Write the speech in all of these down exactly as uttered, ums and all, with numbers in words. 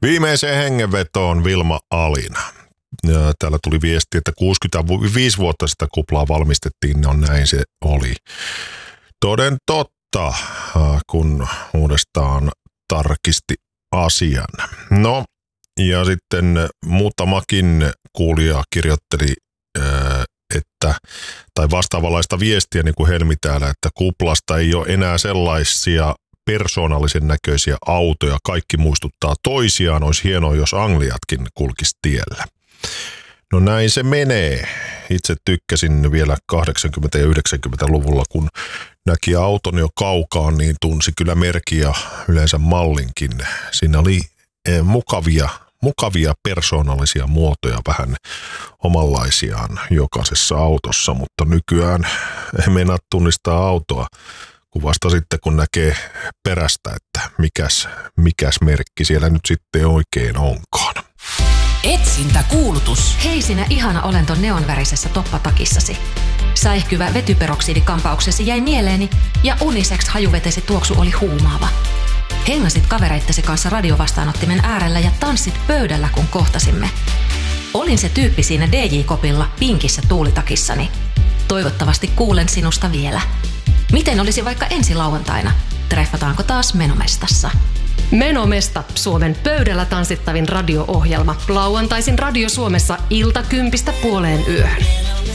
Viimeiseen hengenvetoon Vilma Alina. Ja täällä tuli viesti, että kuusikymmentäviisi vuotta sitä kuplaa valmistettiin, no näin se oli. Toden totta, kun uudestaan tarkisti asian. No, ja sitten muutamakin kuulija kirjoitteli, että, tai vastaavanlaista viestiä, niin kuin Helmi täällä, että kuplasta ei ole enää sellaisia persoonallisen näköisiä autoja. Kaikki muistuttaa toisiaan. Olisi hienoa, jos Angliatkin kulkisi tiellä. No näin se menee. Itse tykkäsin vielä kahdeksankymmentä- ja yhdeksänkymmentäluvulla, kun näki auton jo kaukaan, niin tunsi kyllä merkin ja yleensä mallinkin. Siinä oli mukavia, mukavia persoonallisia muotoja, vähän omanlaisiaan jokaisessa autossa, mutta nykyään ei meinaa tunnistaa autoa, kun vasta sitten kun näkee perästä, että mikäs, mikäs merkki siellä nyt sitten oikein onkaan. Etsintäkuulutus. Hei sinä ihana olento neonvärisessä toppatakissasi. Säihkyvä vetyperoksidikampauksesi jäi mieleeni ja unisex hajuvetesi tuoksu oli huumaava. Hengasit kavereittesi kanssa radiovastaanottimen äärellä ja tanssit pöydällä kun kohtasimme. Olin se tyyppi siinä D J-kopilla pinkissä tuulitakissani. Toivottavasti kuulen sinusta vielä. Miten olisi vaikka ensi lauantaina? Treffataanko taas Menomestassa? Menomesta, Suomen pöydällä tanssittavin radio-ohjelma. Lauantaisin Radio Suomessa ilta kympistä puoleen yöhön.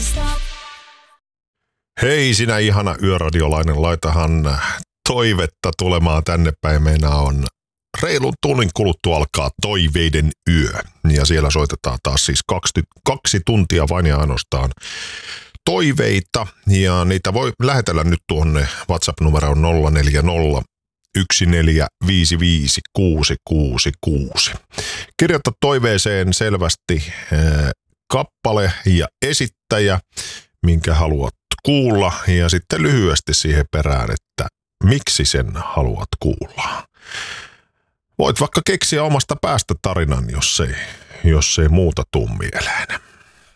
Hei sinä ihana yöradiolainen, laitahan toivetta tulemaan tänne päin. Meinaa on reilun tunnin kuluttua alkaa Toiveiden yö. Ja siellä soitetaan taas siis kaksi, kaksi tuntia vain ja ainoastaan toiveita. Ja niitä voi lähetellä nyt tuonne WhatsApp-numeroon nolla neljä nolla yksi neljä viisi viisi kuusi kuusi kuusi. Kirjoita toiveeseen selvästi äh, kappale ja esittäjä, minkä haluat kuulla, ja sitten lyhyesti siihen perään, että miksi sen haluat kuulla. Voit vaikka keksiä omasta päästä tarinan, jos ei, jos ei muuta tuu mieleen.